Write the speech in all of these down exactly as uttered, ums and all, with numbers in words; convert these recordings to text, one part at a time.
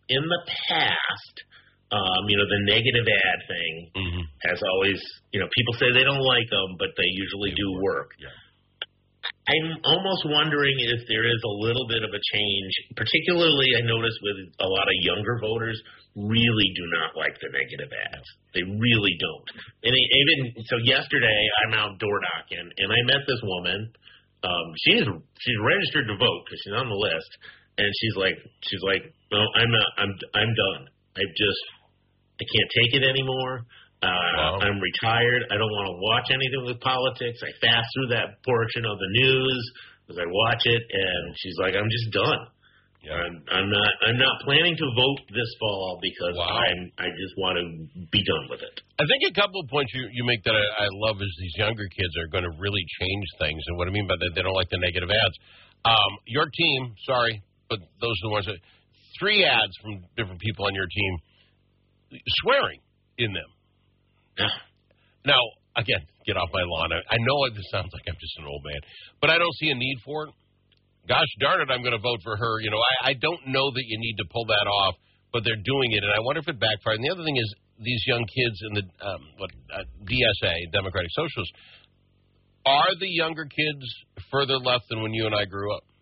in the past, um, you know, the negative ad thing mm-hmm. has always, you know, people say they don't like them, but they usually do work. Yeah. I'm almost wondering if there is a little bit of a change, particularly I notice with a lot of younger voters really do not like the negative ads. They really don't. And even so yesterday I'm out door knocking and I met this woman. Um, she's she's registered to vote because she's on the list, and she's like she's like, no, I'm not. I'm I'm done. I just I can't take it anymore. Uh, wow. I'm retired. I don't want to watch anything with politics. I fast through that portion of the news as I watch it, and she's like, I'm just done. Yeah. I'm, I'm not. I'm not planning to vote this fall because wow. I'm. I just want to be done with it. I think a couple of points you, you make that I, I love is these younger kids are going to really change things, and what I mean by that, they don't like the negative ads. Um, your team, sorry, but those are the ones that three ads from different people on your team swearing in them. Yeah. Now, again, get off my lawn. I, I know this sounds like I'm just an old man, but I don't see a need for it. Gosh darn it, I'm going to vote for her. You know, I, I don't know that you need to pull that off, but they're doing it, and I wonder if it backfired. And the other thing is these young kids in the um, what uh, D S A, Democratic Socialists, are the younger kids further left than when you and I grew up?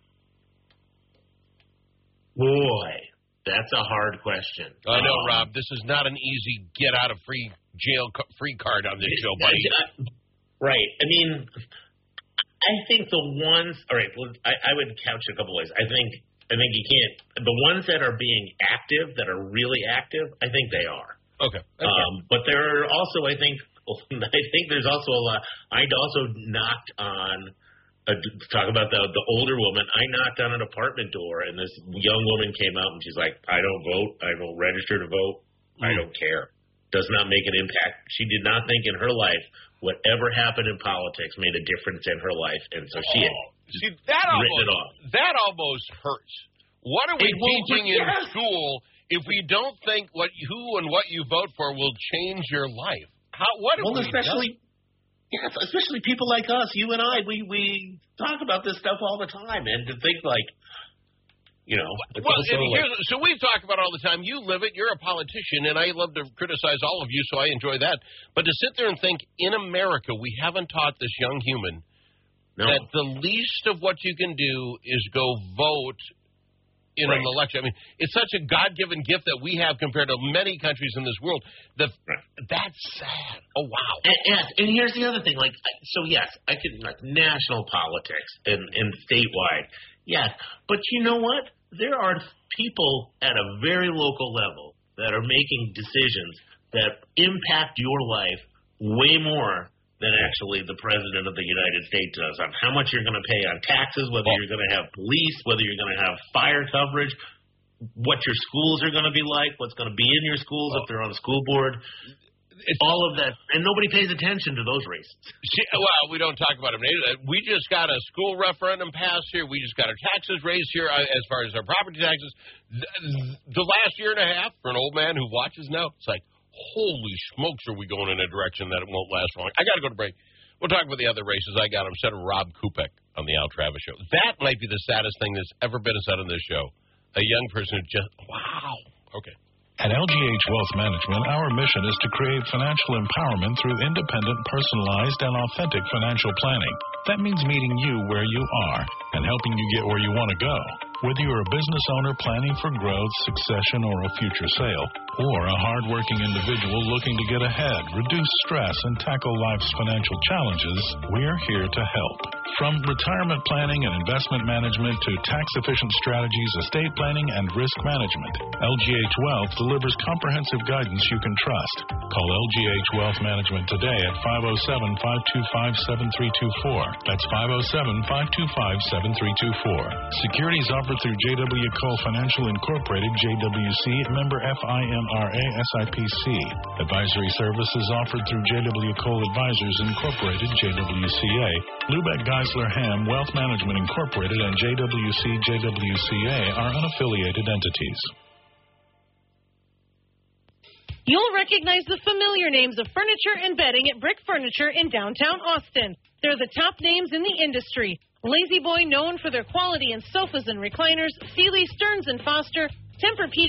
Boy, that's a hard question. I know, um, Rob. This is not an easy get out of free jail free card on this show, buddy. Right. I mean, I think the ones. All right. Well, I, I would couch a couple ways. I think. I think you can't. The ones that are being active, that are really active, I think they are. Okay. okay. Um, but there are also, I think, I think there's also a lot. I also knocked on. Uh, talk about the the older woman. I knocked on an apartment door, and this young woman came out, and she's like, "I don't vote. I don't register to vote. Mm. I don't care. Does not make an impact." She did not think in her life whatever happened in politics made a difference in her life, and so she had oh, see, that written almost, it off. That almost hurts. What are we it teaching will, in yes. school if we don't think what who and what you vote for will change your life? How? What? Well, we especially. done? Yes, especially people like us, you and I, we, we talk about this stuff all the time, and to think like, you know. It's well, also and like, here's, so we talk about it all the time. You live it. You're a politician, and I love to criticize all of you, so I enjoy that. But to sit there and think, in America, we haven't taught this young human no. that the least of what you can do is go vote in right. an election. I mean, it's such a God-given gift that we have compared to many countries in this world. That right. That's sad. Oh, wow. And, and, and here's the other thing. Like, so, yes, I could, like, national politics and, and statewide, yes. But you know what? There are people at a very local level that are making decisions that impact your life way more than actually the President of the United States does, on how much you're going to pay on taxes, whether oh. you're going to have police, whether you're going to have fire coverage, what your schools are going to be like, what's going to be in your schools oh. if they're on the school board. It's, all of that. And nobody pays attention to those races. Well, we don't talk about them. We just got a school referendum passed here. We just got our taxes raised here as far as our property taxes. The last year and a half, for an old man who watches now, it's like, holy smokes, are we going in a direction that it won't last long. I got to go to break. We'll talk about the other races I got instead of Rob Kupek on the Al Travis Show. That might be the saddest thing that's ever been said on this show. A young person who just, wow. Okay. At L G H Wealth Management, our mission is to create financial empowerment through independent, personalized, and authentic financial planning. That means meeting you where you are and helping you get where you want to go. Whether you're a business owner planning for growth, succession, or a future sale, or a hardworking individual looking to get ahead, reduce stress, and tackle life's financial challenges, we're here to help. From retirement planning and investment management to tax-efficient strategies, estate planning, and risk management, L G H Wealth delivers comprehensive guidance you can trust. Call L G H Wealth Management today at five oh seven, five two five, seven three two four. That's five oh seven, five two five, seven three two four. Securities offered through J W. Cole Financial Incorporated, J W C, member F I N R A S I P C. Advisory services offered through J W. Cole Advisors Incorporated, J W C A. Lubeck Geisler Ham Wealth Management Incorporated and J W C, J W C A are unaffiliated entities. You'll recognize the familiar names of furniture and bedding at Brick Furniture in downtown Austin. They're the top names in the industry. Lazy Boy, known for their quality in sofas and recliners, Sealy, Stearns and Foster, Tempur-Pedic